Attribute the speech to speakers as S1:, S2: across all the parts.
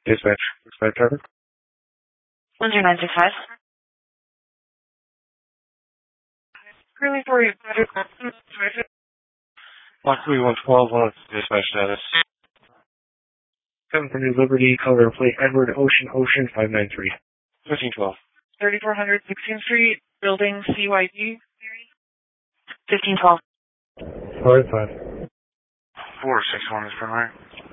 S1: Dispatch traffic.
S2: 10965.
S3: Currently for you.
S1: Block 3112, on dispatch status. 7 for New Liberty, color plate Edward Ocean 593. 1512.
S3: 3400 16th Street, building CYD.
S2: 1512.
S1: 45.
S4: 461 is primary.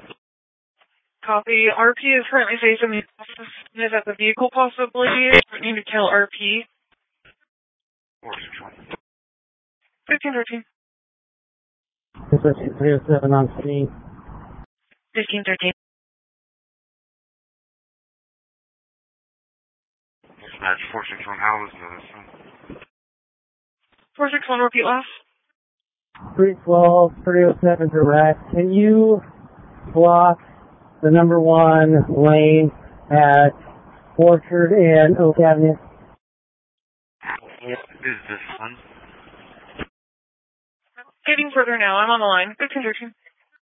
S3: Copy. RP is currently facing the office at the vehicle possibility. Threatening to kill RP.
S4: 461.
S3: 1513.
S5: Dispatch 307 on scene.
S2: 1513.
S4: Dispatch 461, how was this?
S3: 461, repeat last.
S5: 312, 307 direct. Can you block the number 1 lane at Orchard and Oak Avenue?
S4: What is this one?
S3: Getting further now. I'm on the line. 1513.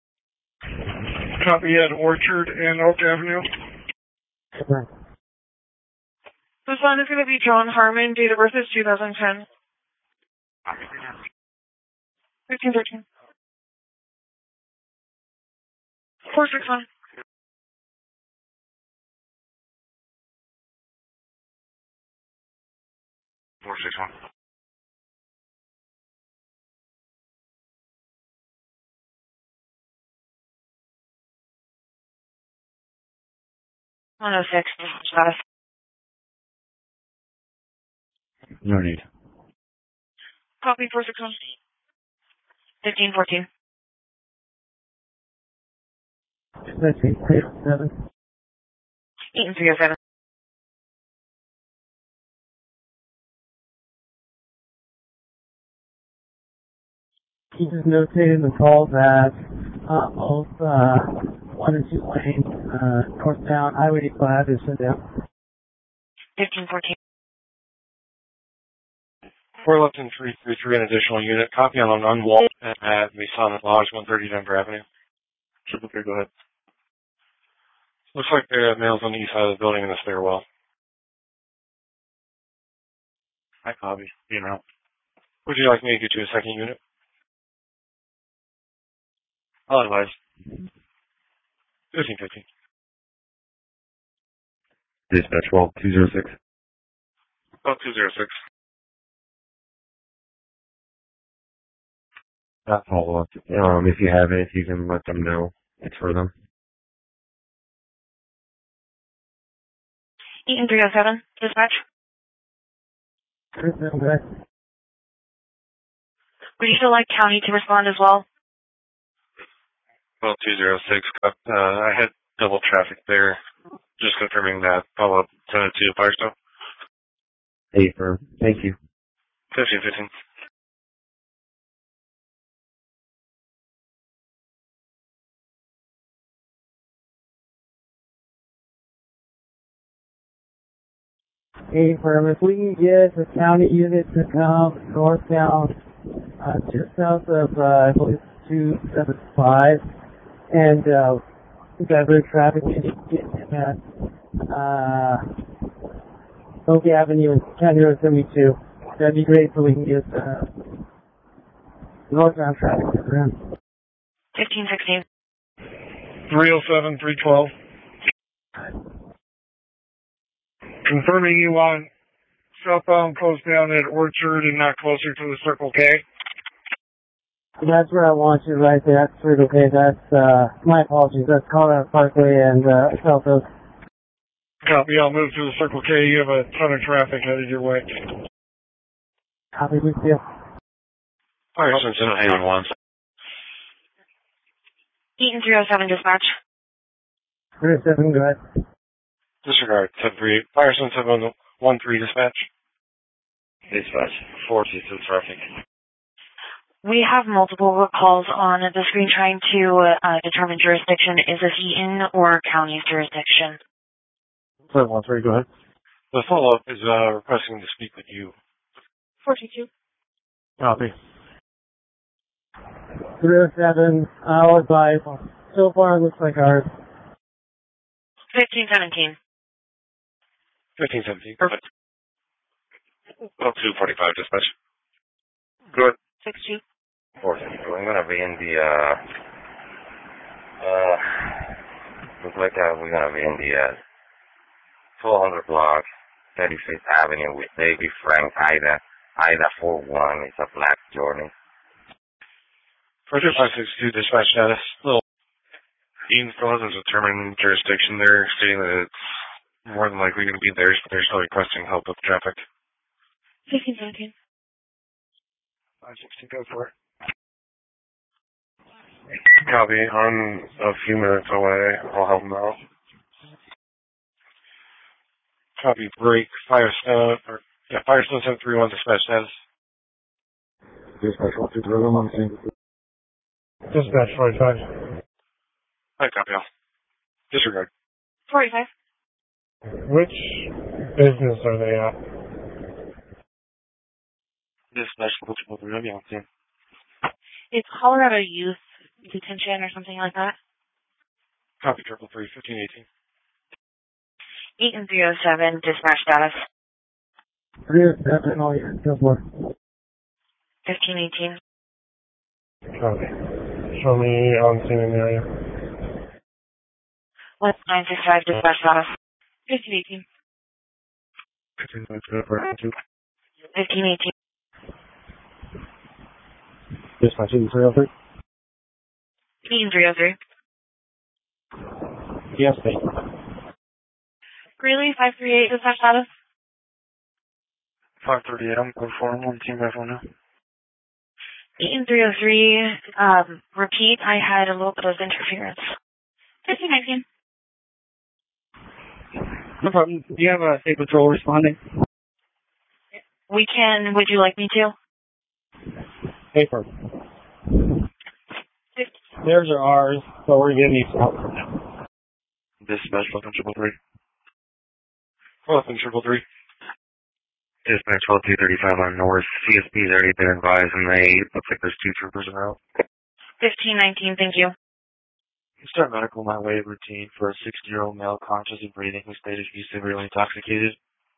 S1: Copy at Orchard and Oak Avenue.
S5: Correct.
S3: This line is going to be John Harmon. Date of birth is 2010. 1513. 461.
S4: 461.
S2: Status.
S1: No need.
S3: Copy 461.
S2: 1514.
S5: Dispatch 307.
S2: 8 and 307.
S5: He just notated in the call that both 1 and 2 lanes northbound Highway 85 is shut down.
S2: 1514.
S1: 4 left and 333, an additional unit. Copy on an unwalled at Masonic Lodge, 130 Denver Avenue. Triple K, go ahead. Looks like there are males on the east side of the building in the stairwell. Hi, copy. You know. Would you like me to get you a second unit? Otherwise. 1515.
S6: Dispatch 12206.
S1: 206.
S6: That follow up. If you have it, you can let them know it's for them.
S2: 8 and 307. Dispatch.
S5: 307, correct.
S2: Would you still like county to respond as well?
S1: Well, 206. I had double traffic there. Just confirming that. Follow up. Send it to Firestone.
S6: Hey, firm. Thank you.
S1: 1515.
S5: Hey, firm, if we can get the county unit to come northbound, just south of, I believe, 275, and divert traffic at Oak Avenue and County Road 72. That'd be great so we can get northbound traffic around.
S2: 1516.
S1: 307, 312. Confirming you want southbound coast down at Orchard and not closer to the Circle K.
S5: That's where I want you right there. That's Circle K. That's, my apologies. That's Colorado Parkway and, South Oak.
S1: Copy. I'll move to the Circle K. You have a ton of traffic headed your way.
S5: Copy with you.
S1: Alright, since anyone wants.
S2: 8 and 307. Dispatch.
S5: 307, go ahead.
S1: Disregard. 10-3. Firestone 713 dispatch.
S4: Dispatch 422 traffic.
S2: We have multiple calls on the screen trying to determine jurisdiction. Is this Eaton or county's jurisdiction?
S1: 713, go ahead. The follow-up is requesting to speak with you.
S3: 422.
S1: Copy.
S5: 307, I'll advise. So far, it looks like ours.
S2: 1517.
S1: 1517. Perfect.
S4: Well, 245 dispatch. Good.
S2: 62.
S4: 462. I'm gonna be in the, looks like we're gonna be in the, 1200 block, 35th Avenue with Davy Frank Ida 41. It's a black Jordan.
S1: Project 562 dispatch status. Little Ian still hasn't determined jurisdiction there, stating that it's more than likely going to be theirs, but they're still requesting help with traffic.
S2: 1517.
S1: 562 goes for it. Copy. I'm a few minutes away. I'll help them out. Copy. Break. Firestone 731 dispatch status.
S6: Dispatch 123,
S1: Dispatch 45. Hi, copy all. Disregard.
S2: 45.
S1: Which business are they at? Dispatch 123.
S2: It's Colorado Youth Detention or something like that.
S1: Copy 333, 1518.
S2: 8 and 307 dispatch status.
S5: 307, all you go for.
S2: 1518.
S1: Copy. Show me on scene in the area.
S2: 1965 dispatch status. 1518.
S1: 1518.
S2: 1518.
S1: Dispatch 303.
S2: 8 and 303.
S1: Yes, state.
S2: Greeley 538 dispatch status.
S1: 538, I'm going for him. One team rifle now.
S2: 8 and 303. Repeat, I had a little bit of interference. 1519.
S5: No problem. Do you have a state patrol responding?
S2: We can, would you like me to?
S5: Paper. Theirs are ours, so we're giving you help.
S1: Dispatch 113. 113.
S4: Dispatch 1235 on North. CSP's already been advised, and looks like there's 2 troopers around.
S2: 1519, thank you.
S1: Start medical my way routine for a 60-year-old male conscious and breathing who stated to be severely intoxicated.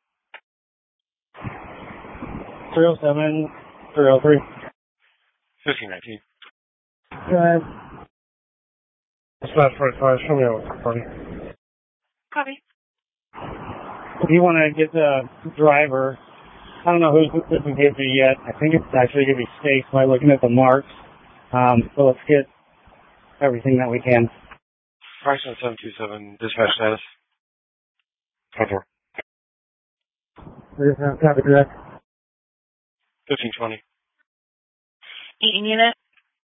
S5: 307, 303.
S1: 1519.
S5: Go ahead.
S1: Dispatch 45, show me out with party.
S2: Copy.
S5: If you want to get the driver, I don't know who this can give you yet. I think it's actually going to be safe by looking at the marks. So let's get everything that we can.
S1: Carson 727, dispatch status. Cover.
S5: 307, copy direct.
S1: 1520.
S2: 8 unit.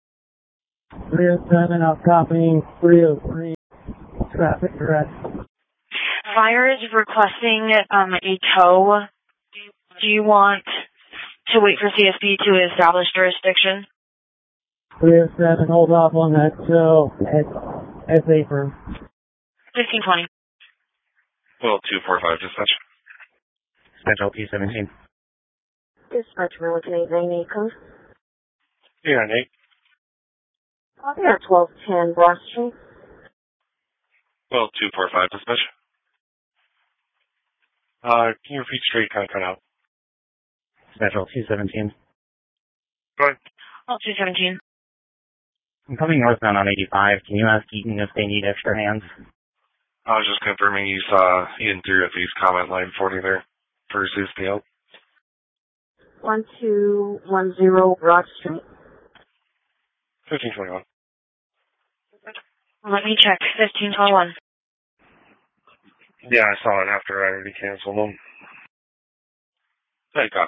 S5: 307, I'm copying 303. Traffic direct.
S2: Fire is requesting a tow. Do you want to wait for CSP to establish jurisdiction?
S5: 307, hold off on that tow at Vapor.
S2: 1520.
S4: Well, 245 dispatch.
S6: Dispatch LP 17.
S7: Dispatch Militant 898 code.
S1: 898.
S7: Yeah, 1210 Broad Street.
S4: Well, 245 dispatch.
S1: Can you repeat straight? Kind of cut out.
S6: Dispatch LP 17.
S4: Go ahead.
S2: 217.
S6: I'm coming northbound on 85. Can you ask Eaton if they need extra hands?
S1: I was just confirming you saw Ian 303's comment line 40 there for CSPL.
S7: 1210 Broad Street.
S1: 1521.
S2: Let me check. 1521.
S1: Yeah, I saw it after I already canceled them. Hey, copy.